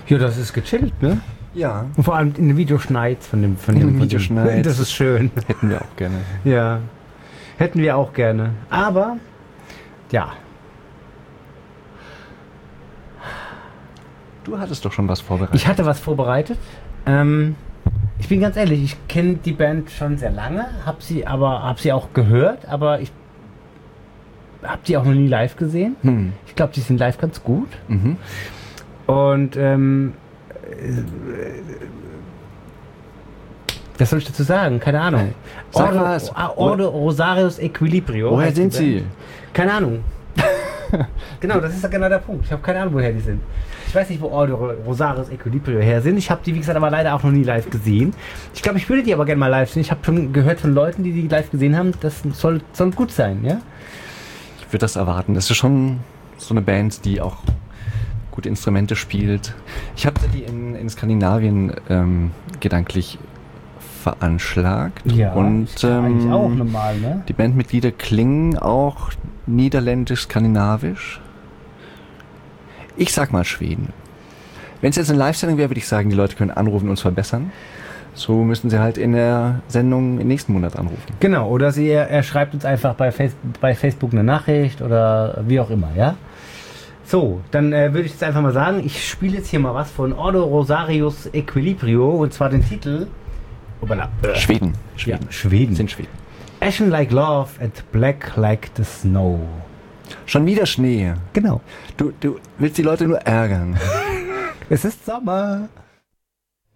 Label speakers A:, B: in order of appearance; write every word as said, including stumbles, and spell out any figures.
A: Ja, das ist gechillt, ne?
B: Ja.
A: Und vor allem in dem Videoschneid von dem von
B: In
A: dem
B: dem
A: von dem-
B: Videoschneid.
A: Das ist schön.
B: Hätten wir auch gerne.
A: Ja. Hätten wir auch gerne. Aber ja.
B: Du hattest doch schon was vorbereitet.
A: Ich hatte was vorbereitet. Ähm, ich bin ganz ehrlich, ich kenne die Band schon sehr lange, habe sie aber habe sie auch gehört, aber ich habe sie auch noch nie live gesehen.
B: Hm.
A: Ich glaube, die sind live ganz gut.
B: Mhm.
A: Und ähm, äh, was soll ich dazu sagen? Keine Ahnung.
B: Sag
A: Ordo,
B: was.
A: ah, Ordo Rosarius Equilibrio.
B: Woher
A: heißt
B: sind
A: die
B: sie?
A: Band. Keine Ahnung. Genau, das ist genau der Punkt. Ich habe keine Ahnung, woher die sind. Ich weiß nicht, wo Ordo Rosarius Equilibrio her sind. Ich habe die, wie gesagt, aber leider auch noch nie live gesehen. Ich glaube, ich würde die aber gerne mal live sehen. Ich habe schon gehört von Leuten, die die live gesehen haben, das soll, soll gut sein, ja?
B: Ich würde das erwarten. Das ist schon so eine Band, die auch gute Instrumente spielt. Ich habe die in, in Skandinavien ähm, gedanklich veranschlagt. und
A: ist ja eigentlich
B: ähm,
A: auch normal, ne?
B: die Bandmitglieder klingen auch niederländisch-skandinavisch. Ich sag mal Schweden. Wenn es jetzt eine Live-Sendung wäre, würde ich sagen, die Leute können anrufen und uns verbessern. So müssen sie halt in der Sendung im nächsten Monat anrufen.
A: Genau, oder sie, er, er schreibt uns einfach bei, Face, bei Facebook eine Nachricht oder wie auch immer, ja? So, dann äh, würde ich jetzt einfach mal sagen, ich spiele jetzt hier mal was von Ordo Rosarius Equilibrio und zwar den Titel Obala, äh,
B: Schweden.
A: ja,
B: Schweden.
A: Schweden.
B: Sind Schweden.
A: Ashen like love and black like the snow.
B: Schon wieder Schnee.
A: Genau.
B: Du, du willst die Leute nur ärgern.
A: Es ist Sommer.